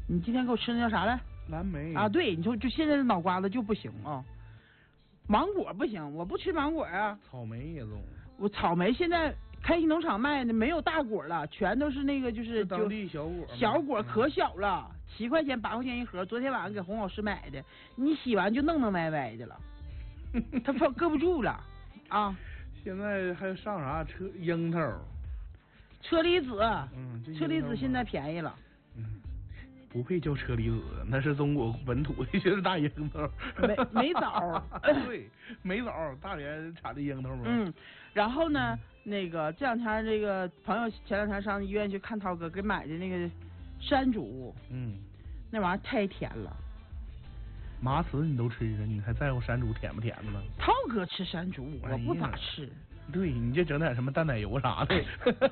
你今天给我吃那叫啥来？ 蓝莓啊，对，你说就现在的脑瓜子就不行啊。芒果不行，我不吃芒果啊。 草莓也中。 我草莓现在开心农场卖的没有大果了，全都是那个就是当地小果。 小果可小了，7块钱8块钱一盒。昨天晚上给洪老师买的，你洗完就弄歪歪的了，它搁不住了啊。 现在还上啥樱桃？ 车厘子，车厘子现在便宜了。 不配叫车厘子，那是中国本土的，就是大樱桃。 梅枣。 对，梅枣，大连产的樱桃吗？ 然后呢，那个这两天这个朋友前两天上医院去看涛哥，给买的那个山竹，那玩意儿太甜了。 麻糍你都吃了，你还在乎山竹甜不甜的呢？ 涛哥吃山竹，我不咋吃。 对，你就整点什么淡奶油啥的。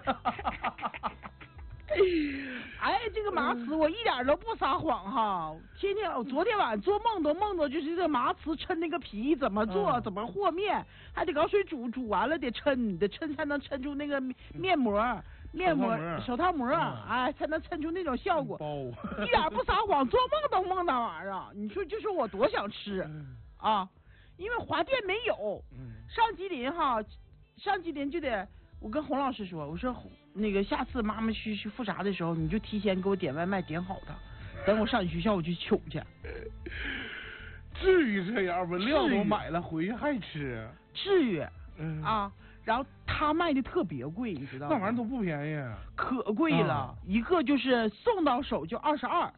哎，这个麻糍我一点都不撒谎哈，天天我昨天晚上做梦都梦到就是这个麻糍抻那个皮怎么做，怎么和面，还得搞水煮，煮完了得抻才能抻出那个面膜手套膜，哎，才能抻出那种效果。一点不撒谎，做梦都梦那玩意儿。你说就是我多想吃啊，因为华店没有，上吉林就得。我跟洪老师说，我说那个下次妈妈去复查的时候，你就提前给我点外卖点好它，等我上你学校我去取去。 至于这样吗？料都买了，回去还吃？ 至于啊，然后他卖的特别贵，你知道吗？ 那玩意儿都不便宜， 可贵了，一个就是送到手就22。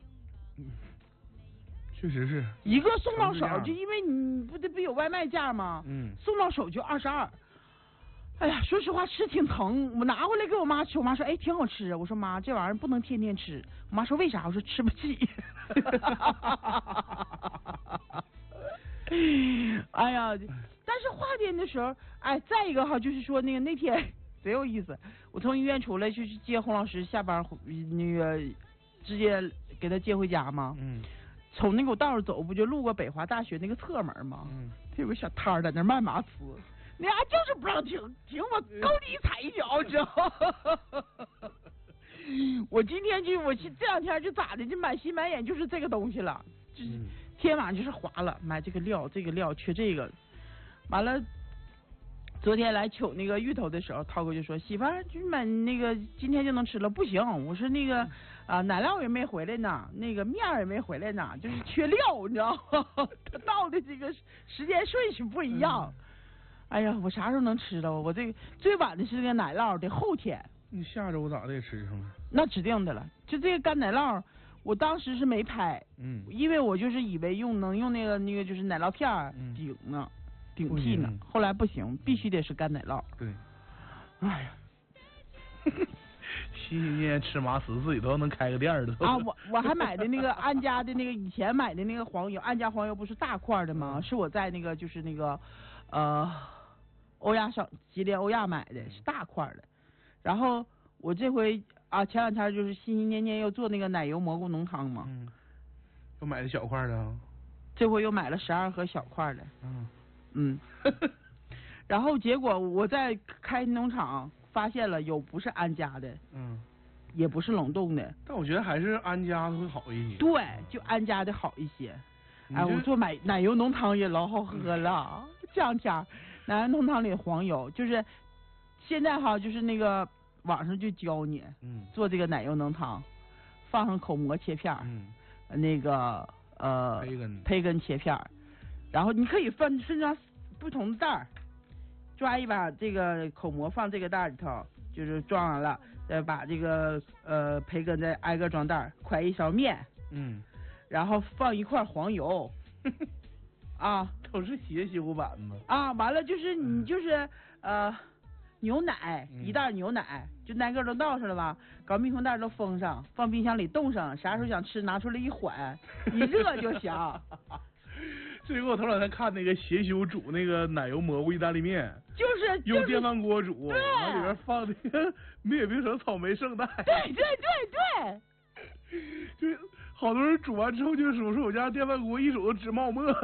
确实是。 一个送到手就因为你不有外卖价吗？送到手就22。哎呀，说实话吃挺疼，我拿回来给我妈吃，我妈说哎挺好吃，我说妈这玩意儿不能天天吃，我妈说为啥？我说吃不起。哎呀，但是华店的时候，哎，再一个哈就是说那天贼有意思，我从医院出来就去接洪老师下班，那个直接给他接回家嘛。从那个道上走不就路过北华大学那个侧门吗？他有个小摊儿在那卖麻糍。那丫就是不让停我高低踩一脚，你知道吗？我今天这两天就咋的，就满心满眼就是这个东西了，就是天晚上就是划了，买这个料缺这个，完了。昨天来取那个芋头的时候，涛哥就说媳妇儿就买那个今天就能吃了，不行，我说那个奶酪也没回来呢，那个面也没回来呢，就是缺料，你知道吗？他到的这个时间顺序不一样。哎呀，我啥时候能吃到？我这个最晚的是这个奶酪，得后天。 你下周咋的也吃上了？ 那指定的了，就这个干奶酪，我当时是没拍，因为我就是以为能用那个就是奶酪片顶替呢，后来不行，必须得是干奶酪。 对。 哎呀， 心心念念吃麻糍，自己都能开个店了。 啊，我还买的那个安家的那个以前买的那个黄油，安家黄油不是大块的吗？是我在那个就是那个吉林欧亚买的，是大块的。然后我这回前两天就是心心念念要做那个奶油蘑菇浓汤嘛。 又买的小块的。 这回又买了12盒小块的。然后结果我在开农场发现了有不是安家的，也不是冷冻的， 但我觉得还是安家的会好一些。 对，就安家的好一些。哎，我做奶油浓汤也老好喝了。这两天奶油浓汤里黄油，就是现在哈，就是那个网上就教你，做这个奶油浓汤，放上口蘑切片，那个培根切片。然后你可以分成不同的袋儿，抓一把这个口蘑放这个袋里头，就是装完了，再把这个培根再挨个装袋，㧟一勺面，然后放一块黄油， 都是斜修版嘛。 完了就是你就是牛奶一袋牛奶，就挨个都倒上了吧，搞密封袋都封上，放冰箱里冻上，啥时候想吃拿出来一缓，一热就行。 这个我头两天看那个斜修煮那个奶油蘑菇意大利面， 就是用电饭锅煮，往里边放那个灭冰城草莓圣代。 对。 就好多人煮完之后就说我家电饭锅一煮都直冒沫了。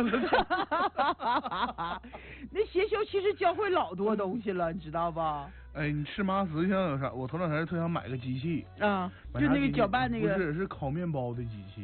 那斜修其实教会老多东西了，你知道吧？ 哎，你吃麻糍像有啥？我头两天特想买个机器， 就那个搅拌那个， 不是烤面包的机器。